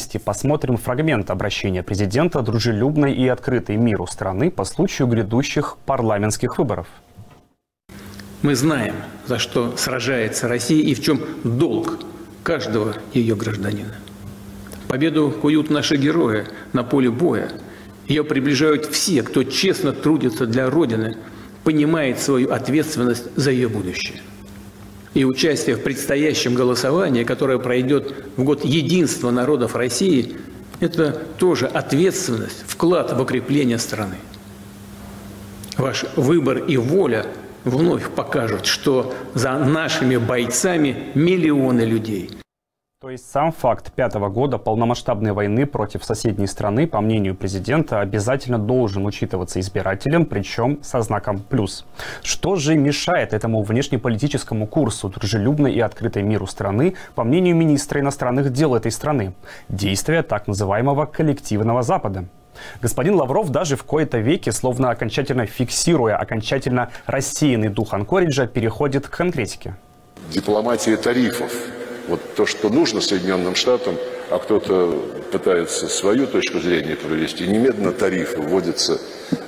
вместе посмотрим фрагмент обращения президента дружелюбной и открытой миру страны по случаю грядущих парламентских выборов. Мы знаем, за что сражается Россия и в чем долг каждого ее гражданина. Победу куют наши герои на поле боя. Ее приближают все, кто честно трудится для Родины, понимает свою ответственность за ее будущее. И участие в предстоящем голосовании, которое пройдет в год единства народов России, это тоже ответственность, вклад в укрепление страны. Ваш выбор и воля вновь покажут, что за нашими бойцами миллионы людей. То есть сам факт 5-го года полномасштабной войны против соседней страны, по мнению президента, обязательно должен учитываться избирателем, причем со знаком «плюс». Что же мешает этому внешнеполитическому курсу дружелюбной и открытой миру страны, по мнению министра иностранных дел этой страны? Действия так называемого коллективного Запада. Господин Лавров даже в кои-то веки, словно окончательно фиксируя окончательно рассеянный дух Анкориджа, переходит к конкретике. Дипломатия тарифов. Вот то, что нужно Соединенным Штатам, а кто-то пытается свою точку зрения провести, немедленно тарифы вводятся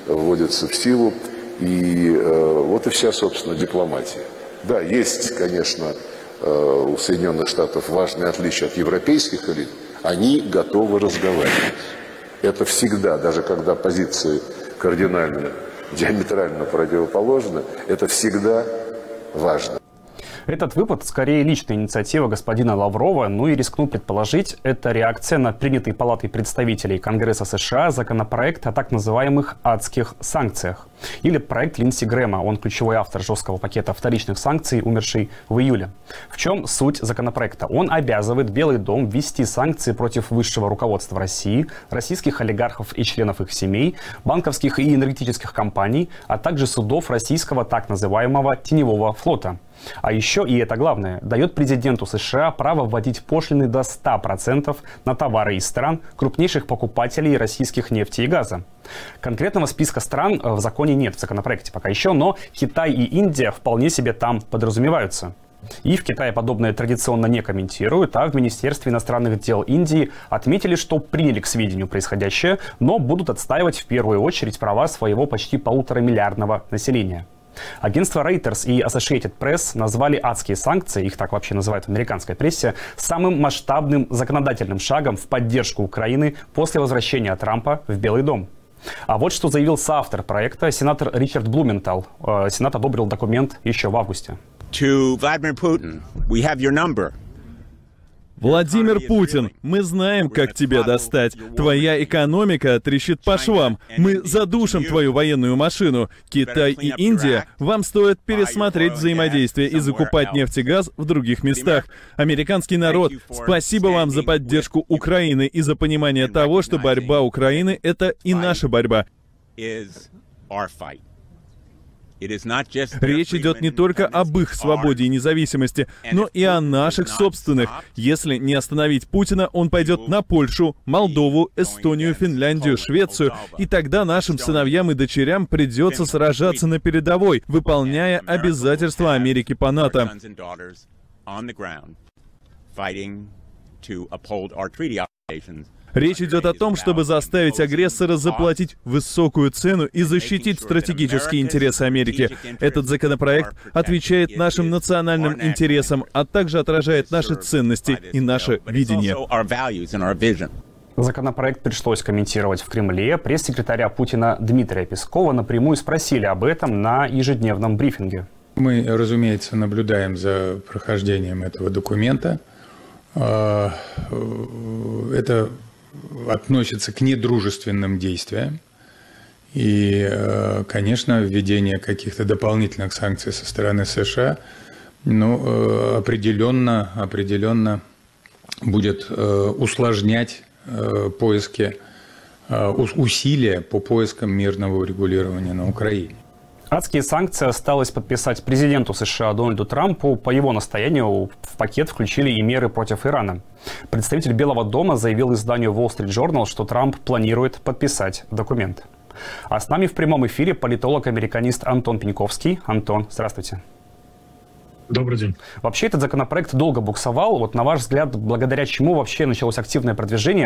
в силу, и вот и вся, собственно, дипломатия. Да, есть, конечно, у Соединенных Штатов важные отличия от европейских элит, они готовы разговаривать. Это всегда, даже когда позиции кардинально, диаметрально противоположны, это всегда важно. Этот выпад скорее личная инициатива господина Лаврова, ну и рискну предположить, это реакция на принятый Палатой представителей Конгресса США законопроект о так называемых адских санкциях. Или проект Линдси Грэма, он ключевой автор жесткого пакета вторичных санкций, умерший в июле. В чем суть законопроекта? Он обязывает Белый дом ввести санкции против высшего руководства России, российских олигархов и членов их семей, банковских и энергетических компаний, а также судов российского так называемого теневого флота. А еще, и это главное, дает президенту США право вводить пошлины до 100% на товары из стран, крупнейших покупателей российских нефти и газа. Конкретного списка стран в законе нет, в законопроекте пока еще, но Китай и Индия вполне себе там подразумеваются. И в Китае подобное традиционно не комментируют, а в Министерстве иностранных дел Индии отметили, что приняли к сведению происходящее, но будут отстаивать в первую очередь права своего почти 1,5-миллиардного населения. Агентство Reuters и Associated Press назвали адские санкции, их так вообще называют в американской прессе, самым масштабным законодательным шагом в поддержку Украины после возвращения Трампа в Белый дом. А вот что заявил соавтор проекта, сенатор Ричард Блументаль. Сенат одобрил документ еще в августе. Владимир Путин, мы знаем, как тебя достать. Твоя экономика трещит по швам. Мы задушим твою военную машину. Китай и Индия, вам стоит пересмотреть взаимодействие и закупать нефть и газ в других местах. Американский народ, спасибо вам за поддержку Украины и за понимание того, что борьба Украины — это и наша борьба. Речь идет не только об их свободе и независимости, но и о наших собственных. Если не остановить Путина, он пойдет на Польшу, Молдову, Эстонию, Финляндию, Швецию, и тогда нашим сыновьям и дочерям придется сражаться на передовой, выполняя обязательства Америки по НАТО. Речь идет о том, чтобы заставить агрессора заплатить высокую цену и защитить стратегические интересы Америки. Этот законопроект отвечает нашим национальным интересам, а также отражает наши ценности и наше видение. Законопроект пришлось комментировать в Кремле. Пресс-секретаря Путина Дмитрия Пескова напрямую спросили об этом на ежедневном брифинге. Мы, разумеется, наблюдаем за прохождением этого документа. Это относится к недружественным действиям. И, конечно, введение каких-то дополнительных санкций со стороны США, определенно будет усложнять усилия по поискам мирного урегулирования на Украине. Адские санкции осталось подписать президенту США Дональду Трампу. По его настоянию в пакет включили и меры против Ирана. Представитель Белого дома заявил изданию Wall Street Journal, что Трамп планирует подписать документ. А с нами в прямом эфире политолог-американист Антон Пеньковский. Антон, здравствуйте. Добрый день. Вообще этот законопроект долго буксовал. Вот на ваш взгляд, благодаря чему вообще началось активное продвижение?